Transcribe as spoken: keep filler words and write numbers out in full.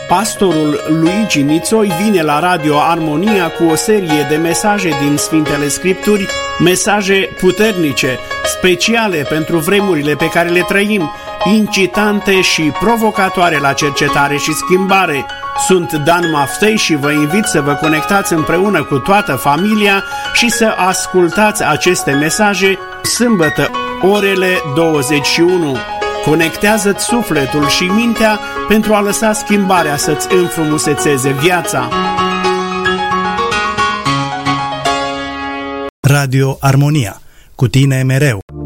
Pastorul Luigi Mițoi vine la Radio Armonia cu o serie de mesaje din Sfintele Scripturi, mesaje puternice, speciale pentru vremurile pe care le trăim, incitante și provocatoare la cercetare și schimbare. Sunt Dan Maftei și vă invit să vă conectați împreună cu toată familia și să ascultați aceste mesaje sâmbătă, orele douăzeci și unu. Conectează-ți sufletul și mintea pentru a lăsa schimbarea să-ți înfrumusețeze viața. Radio Armonia, cu tine mereu.